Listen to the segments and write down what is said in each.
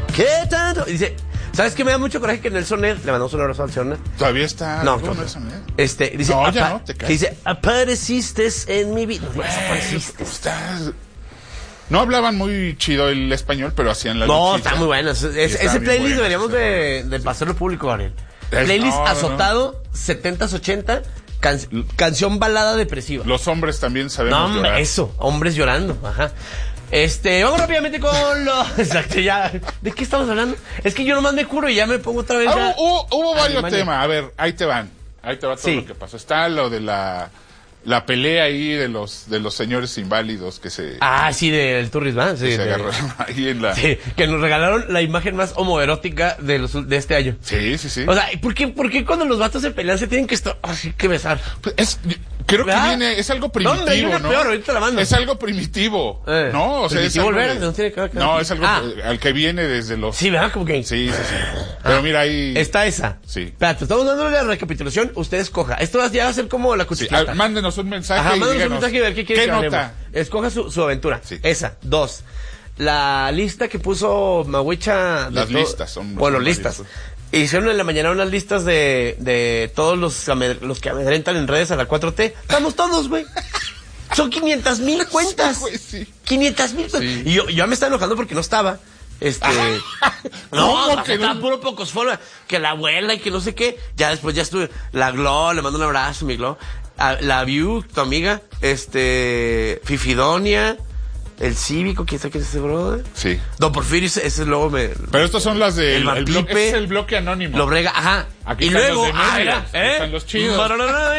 ¿Qué tanto? Y dice, ¿sabes qué me da mucho coraje? Que Nelson Ned, le mandamos un abrazo al señor Ned. Todavía está. No, Nelson Ned. Dice, no, ya no, te que caes. dice, apareciste en mi vida. No, apareciste. No hablaban muy chido el español, pero hacían la No, luchita. está muy bueno. Ese playlist bueno, deberíamos de pasarlo al público, Gabriel. Playlist azotado, 70s, 80, canción balada depresiva. Los hombres también sabemos No, hombre, llorar. eso, hombres llorando, ajá. Vamos rápidamente con lo... Exacto, ya. ¿De qué estamos hablando? Es que yo nomás me curo y ya me pongo otra vez ya... Hubo varios Alemania. temas. A ver, ahí te va todo lo que pasó. Está lo de la pelea ahí de los señores inválidos que se... Ah, sí, del Turris, ¿verdad? Sí, se agarraron ahí en la... Sí, que nos regalaron la imagen más homoerótica de este año. Sí. O sea, ¿por qué cuando los vatos se pelean se tienen que así que besar? Pues creo que es algo primitivo, no, hombre, hay una peor, ahorita la mando. Es algo primitivo, ¿no? O sea, primitivo es algo no tiene que ver. No, es algo al que viene desde los... Sí, ¿verdad? Como que... Sí. Pero mira ahí... Está esa. Sí. Espérate, estamos dándole la recapitulación, usted escoja. Esto ya va a ser como la cuchillita. Mándenos un mensaje. Ajá, mándenos un mensaje y ver qué quiere que hablemos. nota? Escoja su aventura. Sí. Esa. 2. La lista que puso Mahuicha. Las listas son... Bueno, listas. Hicieron en la mañana unas listas de todos los que amedrentan en redes a la 4T. Estamos todos, güey. Son 500,000 cuentas. Sí, güey, sí. 500,000 cuentas. Sí. Y yo me estaba enojando porque no estaba. ¿Cómo que estaba no? puro pocos foros. Que la abuela y que no sé qué. Ya después ya estuve. La Glo, le mando un abrazo, mi Glo. La View, tu amiga. Fifidonia. El Cívico, ¿quién sabe quién es ese brother? Sí. Don Porfirio, ese luego me... Pero estas son las de... El Mapipe, ese es el bloque anónimo. Lobrega, ajá. Aquí y están luego, los de medios, están los chidos.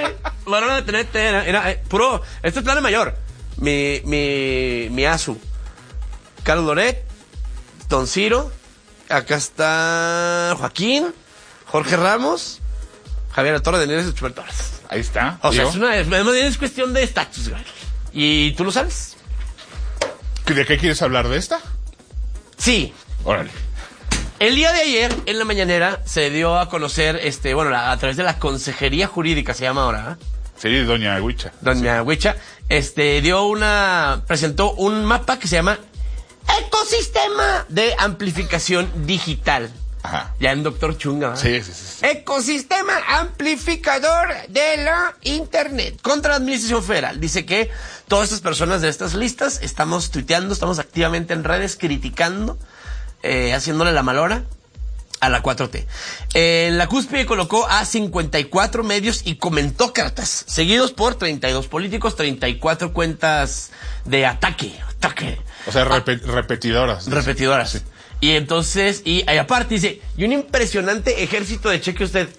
Puro, este es plan de mayor. Mi Azu. Carlos Loret, Don Ciro, acá está Joaquín, Jorge Ramos, Javier La Torre de Nieves y Chumel Torres. Ahí está. O sea, es cuestión de estatus, güey. ¿Y tú lo sabes? ¿De qué quieres hablar de esta? Sí. Órale. El día de ayer, en la mañanera, se dio a conocer, a través de la Consejería Jurídica, se llama ahora, ¿eh? Sí, doña Huicha. Doña Huicha, presentó un mapa que se llama Ecosistema de Amplificación Digital. Ajá. Ya en Doctor Chunga, ¿verdad? Sí. Ecosistema amplificador de la Internet contra la Administración Federal. Dice que todas estas personas de estas listas estamos tuiteando, estamos activamente en redes criticando, haciéndole la malora a la 4T. En la cúspide colocó a 54 medios y comentócratas, seguidos por 32 políticos, 34 cuentas de ataque. O sea, repetidoras. Repetidoras. Sí. Y entonces, y aparte dice, y un impresionante ejército de, cheque usted,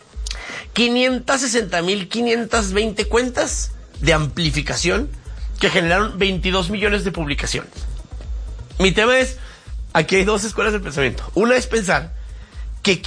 560,520 cuentas de amplificación que generaron 22 millones de publicaciones. Mi tema es, aquí hay dos escuelas de pensamiento. Una es pensar que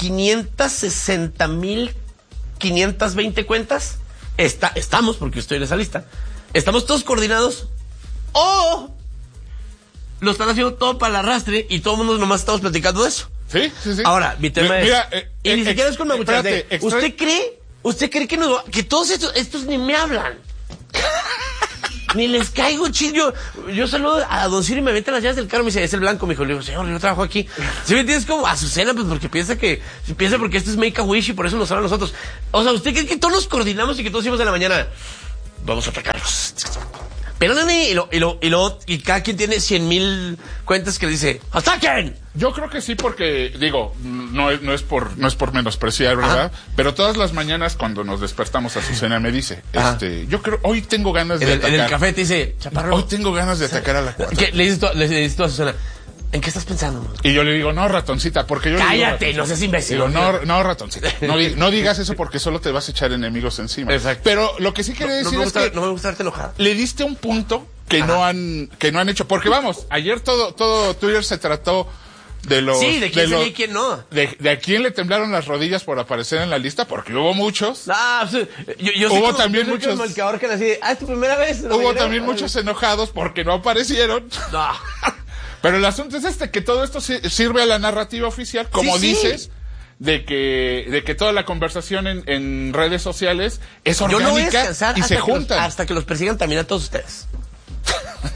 560,520 cuentas, estamos, porque estoy en esa lista, estamos todos coordinados, o lo están haciendo todo para el arrastre y todo el mundo nomás estamos platicando de eso. Sí. Ahora, mi tema Mira, y ni siquiera es con Maguchas. espérate, ¿Usted cree que todos estos ni me hablan? Ni les caigo chido. Yo saludo a Don Ciro y me mete las llaves del carro y me dice, es el blanco, mijo. Le digo, señor, yo trabajo aquí. ¿Sí me entiendes? Como Azucena, pues porque piensa porque esto es Make a Wish y por eso nos habla a nosotros. O sea, ¿usted cree que todos nos coordinamos y que todos decimos en la mañana, vamos a atacarlos? Pero y cada quien tiene 100,000 cuentas que le dice, ¡ataquen! Yo creo que sí, porque, digo, no es por menospreciar, ¿verdad? Ajá. Pero todas las mañanas cuando nos despertamos, Azucena me dice, yo creo, hoy tengo ganas de atacar. En el café te dice, chaparro. Hoy tengo ganas de atacar a la 4. ¿Qué? Le dices tú a Azucena, ¿en qué estás pensando? Y yo le digo, no, ratoncita, porque yo... Cállate, no seas imbécil. Digo, no, ratoncita, no digas eso porque solo te vas a echar enemigos encima. Exacto. Pero lo que sí quería decir es que... No me gusta verte enojada. Le diste un punto que no han hecho, porque vamos, ayer todo Twitter se trató de los... Sí, de quién y quién no. De a quién le temblaron las rodillas por aparecer en la lista, porque hubo muchos. Yo hubo también muchos... Como el que ahorcan así, es tu primera vez. Hubo también muchos enojados porque no aparecieron. No. Pero el asunto es que todo esto sirve a la narrativa oficial, como dices, de que toda la conversación en redes sociales es orgánica. Yo no voy a descansar y se juntan. hasta que los persigan también a todos ustedes.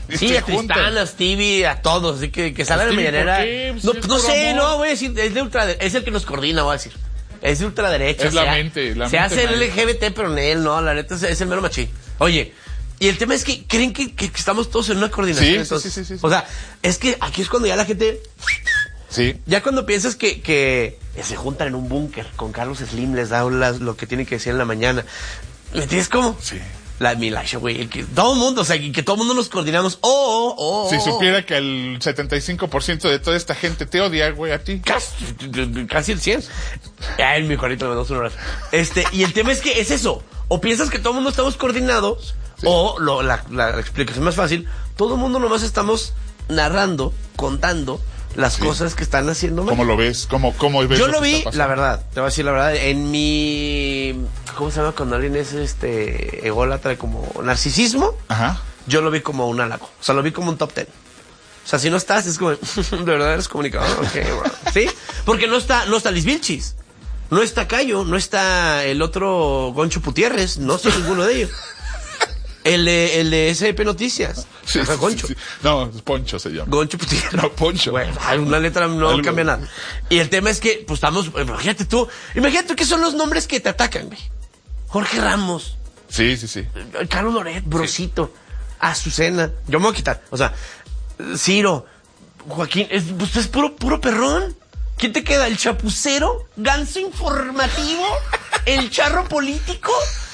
Sí, a Tristán, a Stevie, a todos, así que sale de mañanera. No sé, no, voy a decir, es de ultraderecha, es el que nos coordina, voy a decir. Es de ultraderecha. Es la mente. Se hace el LGBT, pero en él, no, la neta es el mero machín. Oye, y el tema es que creen que estamos todos en una coordinación. Sí. O sea, es que aquí es cuando ya la gente... Sí. Ya cuando piensas que se juntan en un búnker con Carlos Slim, les da lo que tienen que decir en la mañana. ¿Me entiendes cómo? Sí. La Milasha, güey. Todo el mundo, o sea, que todo el mundo nos coordinamos. Si supiera que el 75% de toda esta gente te odia, güey, a ti. Casi el 100. Ay, mi Juanito, me mandó un abrazo. Y el tema es que es eso. O piensas que todo el mundo estamos coordinados, sí. O la explicación más fácil, todo el mundo nomás estamos narrando, contando las cosas que están haciendo mal. ¿Cómo lo ves? ¿Cómo ves? Yo lo vi, la verdad, te voy a decir la verdad, en mi... ¿Cómo se llama cuando alguien es ególatra, como narcisismo? Ajá. Yo lo vi como un halago. O sea, lo vi como un top 10. O sea, si no estás, es como... ¿De verdad eres comunicador? Okay, bueno. ¿Sí? Porque no está Liz Vilchis. No está Cayo. No está el otro Goncho Putierres. No está ninguno de ellos. El de SP Noticias. Sí, Goncho. Sí. No, Poncho se llama. Goncho Putierres. No, Poncho. Bueno, una letra no cambia nada. Y el tema es que, pues estamos... Imagínate tú que son los nombres que te atacan, güey. Jorge Ramos. Sí. Carlos Loret, Brosito. Azucena. Yo me voy a quitar. O sea, Ciro. Joaquín. Pues es puro perrón. ¿Quién te queda? ¿El chapucero? ¿Ganso informativo? ¿El charro político?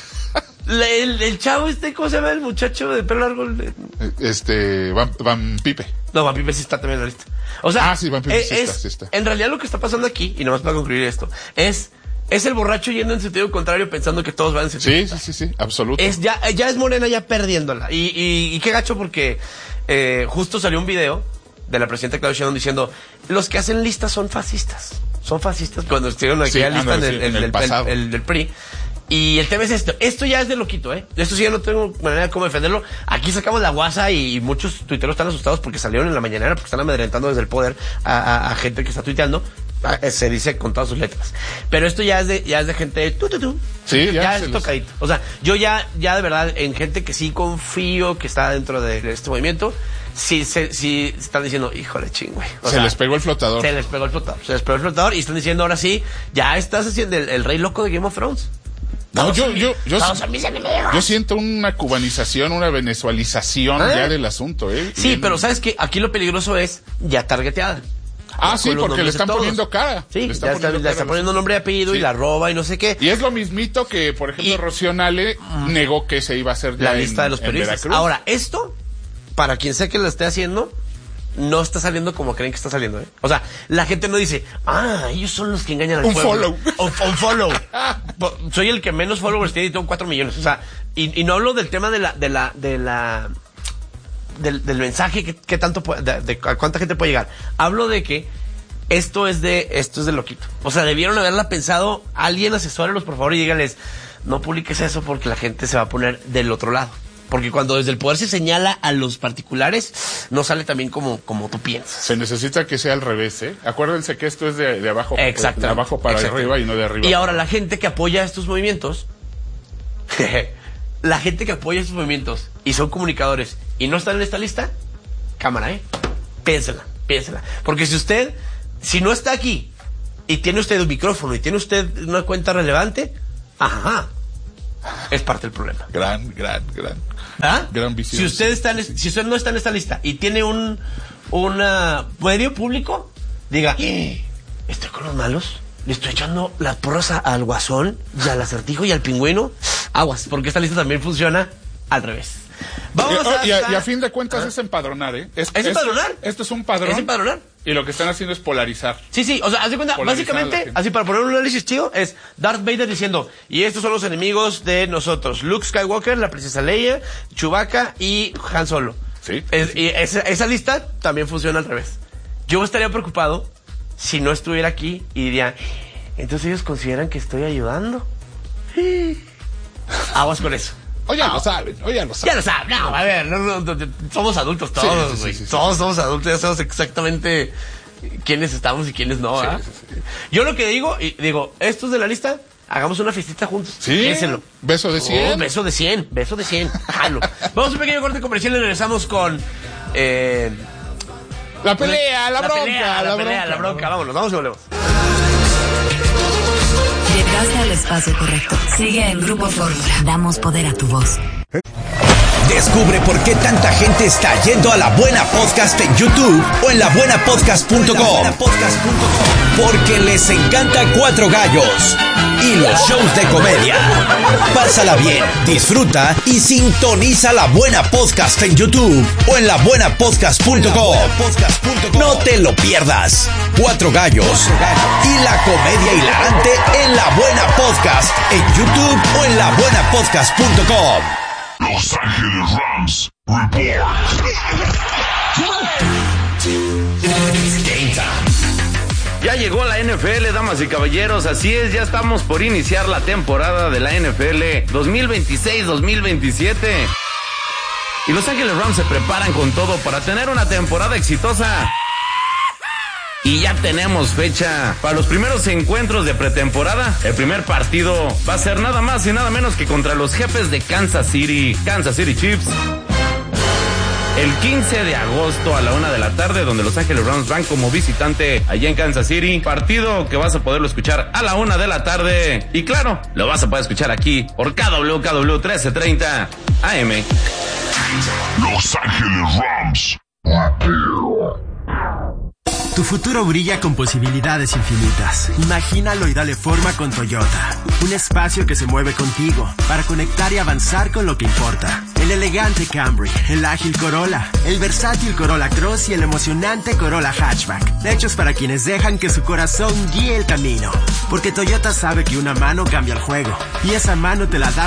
El chavo ¿cómo se llama el muchacho de pelo largo? Van Pipe. No, Van Pipe sí está también en la lista. O sea, sí, Van Pipe sí está. En realidad lo que está pasando aquí, y nomás para concluir esto, es el borracho yendo en sentido contrario pensando que todos van en sentido contrario. Sí, absoluto. Ya es Morena ya perdiéndola. Y qué gacho porque justo salió un video de la presidenta Claudia Sheinbaum diciendo, los que hacen listas son fascistas. Son fascistas cuando estuvieron aquí a lista del PRI. Y el tema es esto ya es de loquito, esto sí ya no tengo manera de cómo defenderlo. Aquí sacamos la guasa y muchos tuiteros están asustados porque salieron en la mañanera, porque están amedrentando desde el poder a gente que está tuiteando, se dice con todas sus letras. Pero esto ya es de gente Sí, ya es tocadito. O sea, yo ya de verdad en gente que sí confío que está dentro de este movimiento, sí están diciendo, híjole, chingüey. Se les pegó el flotador. Se les pegó el flotador y están diciendo ahora sí, ya estás haciendo el rey loco de Game of Thrones. No, yo siento una cubanización, una venezualización ya del asunto, Sí, pero ¿sabes qué? Aquí lo peligroso es ya targeteada. Sí, porque le están poniendo cara. Sí, le está poniendo nombre y apellido y la roba y no sé qué. Y es lo mismito que, por ejemplo, Rocío Nale negó que se iba a hacer la lista de los periodistas. Ahora, esto, para quien sea que lo esté haciendo, no está saliendo como creen que está saliendo, O sea, la gente no dice, ellos son los que engañan al pueblo. Un follow. Soy el que menos followers tiene y tengo 4 millones. O sea, y no hablo del tema del mensaje que tanto de a cuánta gente puede llegar. Hablo de que esto es de loquito. O sea, debieron haberla pensado. Alguien asesórelos, por favor, y díganles, no publiques eso porque la gente se va a poner del otro lado. Porque cuando desde el poder se señala a los particulares, no sale también como tú piensas. Se necesita que sea al revés, Acuérdense que esto es de abajo, de abajo para arriba y no de arriba. Y ahora la gente que apoya estos movimientos, y son comunicadores y no están en esta lista, cámara, piénsela. Porque si no está aquí y tiene usted un micrófono y tiene usted una cuenta relevante, es parte del problema. Gran visión. Si usted no está en esta lista y tiene un medio público, diga, estoy con los malos, le estoy echando las porras al Guasón y al Acertijo y al Pingüino, aguas, porque esta lista también funciona al revés. Y a fin de cuentas es empadronar, ¿Es empadronar? Esto es un padrón. ¿Es empadronar? Y lo que están haciendo es polarizar. Sí, o sea, haz de cuenta, básicamente, así para poner un análisis chido, es Darth Vader diciendo, y estos son los enemigos de nosotros, Luke Skywalker, la princesa Leia, Chewbacca y Han Solo. Sí. Y esa lista también funciona al revés. Yo estaría preocupado si no estuviera aquí y diría, entonces ellos consideran que estoy ayudando. Aguas con eso. Ya lo saben. Ya lo saben. No, a ver, somos adultos todos, güey. Todos somos adultos, ya sabemos exactamente quiénes estamos y quiénes no, Sí. Yo lo que digo, estos de la lista, Hagamos una fiestita juntos. Sí. Piénselo. Beso de 100. Oh, beso de 100. Jalo. Vamos a un pequeño corte comercial y regresamos con... La pelea, la bronca. Vamos y volvemos. Llegaste al espacio correcto. Sigue en Grupo Fórmula. Damos poder a tu voz. Descubre por qué tanta gente está yendo a La Buena Podcast en YouTube o en labuenapodcast.com. Porque les encanta Cuatro Gallos y los shows de comedia. Pásala bien, disfruta y sintoniza La Buena Podcast en YouTube o en labuenapodcast.com. No te lo pierdas. Cuatro Gallos y la comedia hilarante en La Buena Podcast en YouTube o en labuenapodcast.com. Los Ángeles Rams Report. Ya llegó la NFL, damas y caballeros, así es, ya estamos por iniciar la temporada de la NFL 2026-2027. Y Los Ángeles Rams se preparan con todo para tener una temporada exitosa. Y ya tenemos fecha para los primeros encuentros de pretemporada. El primer partido va a ser nada más y nada menos que contra los jefes de Kansas City Chiefs. El 15 de agosto a la 1 de la tarde, donde Los Ángeles Rams van como visitante allá en Kansas City. Partido que vas a poderlo escuchar a la 1 de la tarde. Y claro, lo vas a poder escuchar aquí por KW 1330 AM. Los Ángeles Rams. Tu futuro brilla con posibilidades infinitas. Imagínalo y dale forma con Toyota. Un espacio que se mueve contigo para conectar y avanzar con lo que importa. El elegante Camry, el ágil Corolla, el versátil Corolla Cross y el emocionante Corolla Hatchback. Hechos para quienes dejan que su corazón guíe el camino. Porque Toyota sabe que una mano cambia el juego. Y esa mano te la da